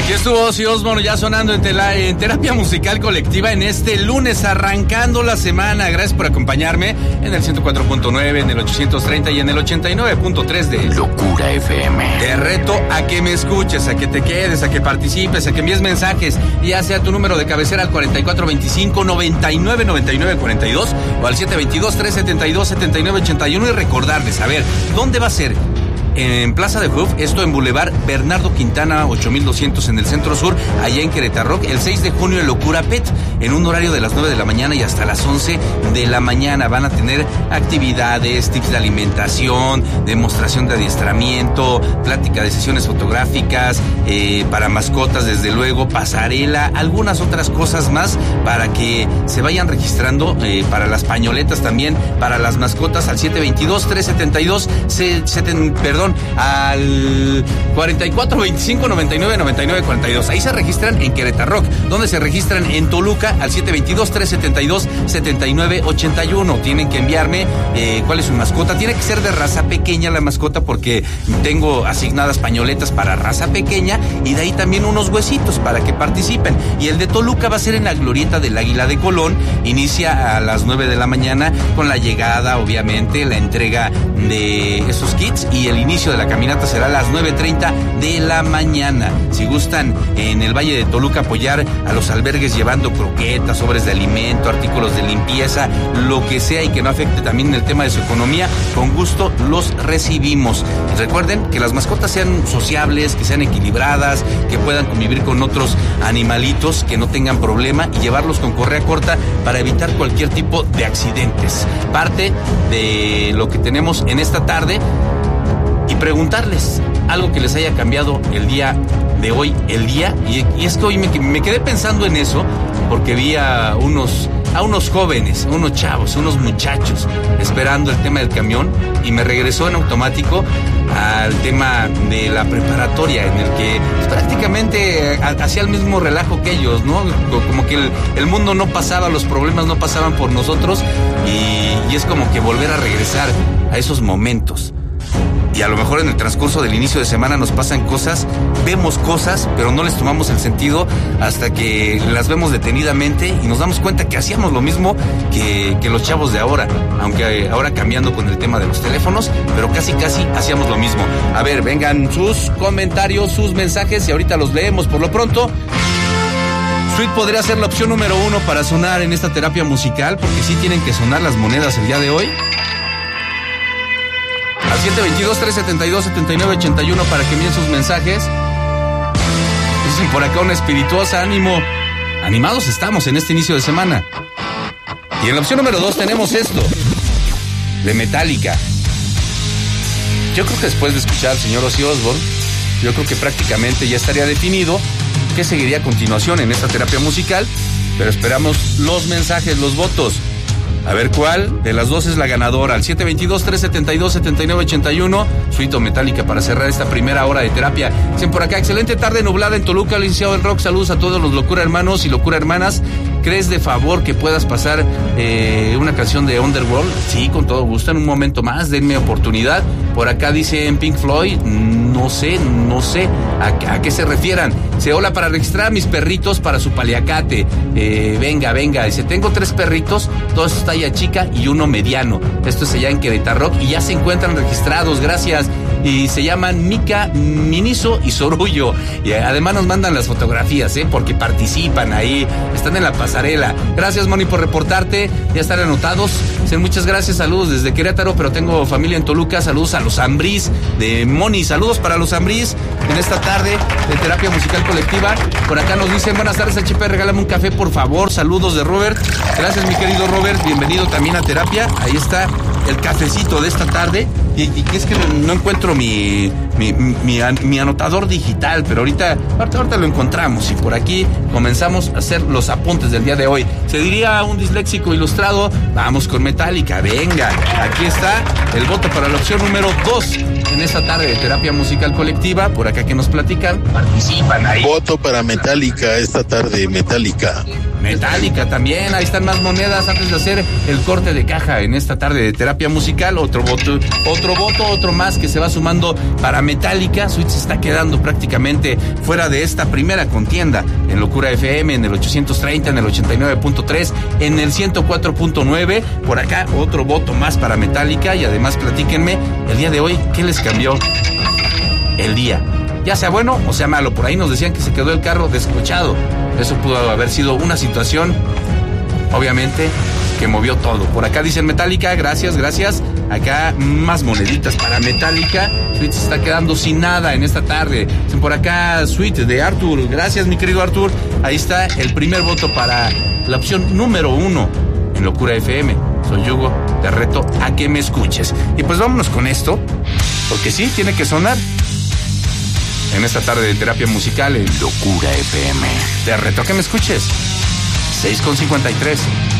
Aquí estuvo Ozzy Osbourne ya sonando en Terapia Musical Colectiva en este lunes, arrancando la semana. Gracias por acompañarme en el 104.9, en el 830 y en el 89.3 de Locura FM. Te reto a que me escuches, a que te quedes, a que participes, a que envíes mensajes, ya sea tu número de cabecera al 4425-999942 o al 722-372-7981 y recordarles, a ver, ¿dónde va a ser? En Plaza de Hoof, esto en Boulevard Bernardo Quintana 8200 en el Centro Sur, allá en Querétaro, el 6 de junio en Locura Pet, en un horario de las 9 de la mañana y hasta las 11 de la mañana. Van a tener actividades, tips de alimentación, demostración de adiestramiento, plática de sesiones fotográficas, para mascotas desde luego, pasarela, algunas otras cosas más para que se vayan registrando, para las pañoletas también, para las mascotas al 722-372, al 4425-999942. Ahí se registran en Querétaro. ¿Dónde se registran? En Toluca al 722-372-7981. Tienen que enviarme cuál es su mascota. Tiene que ser de raza pequeña la mascota porque tengo asignadas pañoletas para raza pequeña y de ahí también unos huesitos para que participen. Y el de Toluca va a ser en la glorieta del Águila de Colón. Inicia a las 9 de la mañana con la llegada, obviamente, la entrega de esos kits y el inicio de la caminata será a las 9:30 de la mañana. Si gustan en el Valle de Toluca apoyar a los albergues llevando croquetas, sobres de alimento, artículos de limpieza, lo que sea y que no afecte también el tema de su economía, con gusto los recibimos. Recuerden que las mascotas sean sociables, que sean equilibradas, que puedan convivir con otros animalitos, que no tengan problema y llevarlos con correa corta para evitar cualquier tipo de accidentes. Parte de lo que tenemos en esta tarde y preguntarles algo que les haya cambiado el día de hoy, y es que hoy me quedé pensando en eso porque vi a unos jóvenes, unos chavos, unos muchachos esperando el tema del camión y me regresó en automático al tema de la preparatoria en el que pues, prácticamente hacía el mismo relajo que ellos, ¿no? Como que el mundo no pasaba, los problemas no pasaban por nosotros y es como que volver a regresar a esos momentos. Y a lo mejor en el transcurso del inicio de semana nos pasan cosas, vemos cosas, pero no les tomamos el sentido hasta que las vemos detenidamente y nos damos cuenta que hacíamos lo mismo que los chavos de ahora, aunque ahora cambiando con el tema de los teléfonos, pero casi hacíamos lo mismo. A ver, vengan sus comentarios, sus mensajes y ahorita los leemos. Por lo pronto, Sweet podría ser la opción número 1 para sonar en esta terapia musical, porque sí tienen que sonar las monedas el día de hoy. Al 722-372-7981 para que envíen sus mensajes. Dicen por acá una espirituosa, ánimo. Animados estamos en este inicio de semana. Y en la opción número 2 tenemos esto, de Metallica. Yo creo que después de escuchar al señor Ozzy Osbourne, yo creo que prácticamente ya estaría definido qué seguiría a continuación en esta terapia musical, pero esperamos los mensajes, los votos. A ver cuál de las dos es la ganadora. Al 722-372-7981. Suito Metallica para cerrar esta primera hora de terapia. Dicen por acá, excelente tarde nublada en Toluca, licenciado del rock. Saludos a todos los locura hermanos y locura hermanas. ¿Crees de favor que puedas pasar una canción de Underworld? Sí, con todo gusto. En un momento más, denme oportunidad. Por acá dicen Pink Floyd. No sé a qué se refieran. Dice, hola, para registrar a mis perritos para su paliacate. Venga. Dice, tengo 3 perritos, 2 talla chica y 1 mediano. Esto es allá en Querétaro y ya se encuentran registrados, gracias. Y se llaman Mica, Miniso y Sorullo. Y además nos mandan las fotografías, porque participan ahí, están en la pasarela. Gracias, Moni, por reportarte. Ya están anotados. Dicen, muchas gracias, saludos desde Querétaro, pero tengo familia en Toluca. Saludos a los Ambrís de Moni. Saludos para los Ambrís en esta tarde de terapia musical colectiva. Por acá nos dicen, buenas tardes, HP, regálame un café, por favor. Saludos de Robert. Gracias, mi querido Robert. Bienvenido también a terapia. Ahí está el cafecito de esta tarde. Y es que no encuentro mi anotador digital, pero ahorita lo encontramos y por aquí comenzamos a hacer los apuntes del día de hoy. Se diría un disléxico ilustrado, vamos con Metallica, venga, aquí está el voto para la opción número 2 en esta tarde de terapia musical colectiva. Por acá que nos platican, participan ahí. Voto para Metallica esta tarde, Metallica. Metallica también, ahí están más monedas antes de hacer el corte de caja en esta tarde de terapia musical. Otro voto más que se va sumando para Metallica. Sweet se está quedando prácticamente fuera de esta primera contienda en Locura FM, en el 830, en el 89.3, en el 104.9. Por acá otro voto más para Metallica. Y además platíquenme el día de hoy, ¿qué les cambió el día? Ya sea bueno o sea malo. Por ahí nos decían que se quedó el carro descochado. Eso pudo haber sido una situación, obviamente, que movió todo. Por acá dicen Metallica, gracias. Acá más moneditas para Metallica. Sweet se está quedando sin nada en esta tarde. Dicen por acá Sweet de Arthur. Gracias, mi querido Arthur. Ahí está el primer voto para la opción número 1 en Locura FM. Soy Hugo, te reto a que me escuches. Y pues vámonos con esto, porque sí, tiene que sonar. En esta tarde de terapia musical en Locura FM. Te reto a que me escuches. 6:53.